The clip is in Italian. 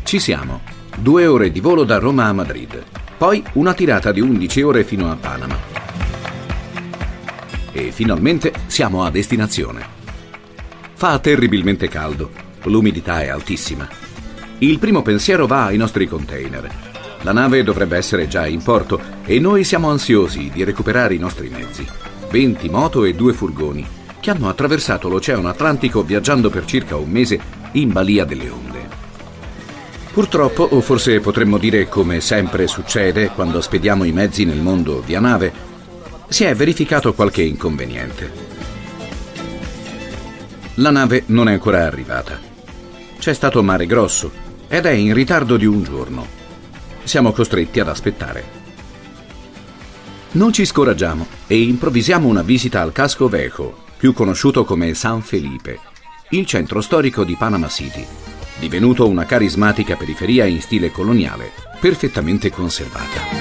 Ci siamo. 2 ore di volo da Roma a Madrid. Poi una tirata di 11 ore fino a Panama. E finalmente siamo a destinazione. Fa terribilmente caldo. L'umidità è altissima. Il primo pensiero va ai nostri container. La nave dovrebbe essere già in porto e noi siamo ansiosi di recuperare i nostri mezzi. 20 moto e 2 furgoni che hanno attraversato l'Oceano Atlantico viaggiando per circa un mese in balia delle onde. Purtroppo, o forse potremmo dire come sempre succede quando spediamo i mezzi nel mondo via nave, si è verificato qualche inconveniente. La nave non è ancora arrivata. C'è stato mare grosso ed è in ritardo di un giorno. Siamo costretti ad aspettare. Non ci scoraggiamo e improvvisiamo una visita al Casco Viejo, più conosciuto come San Felipe, il centro storico di Panama City, divenuto una carismatica periferia in stile coloniale, perfettamente conservata.